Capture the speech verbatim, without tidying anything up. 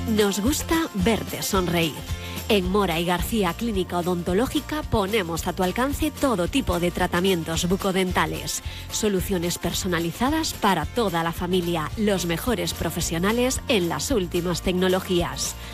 Nos gusta verte sonreír. En Mora y García Clínica Odontológica ponemos a tu alcance todo tipo de tratamientos bucodentales, soluciones personalizadas para toda la familia, los mejores profesionales en las últimas tecnologías.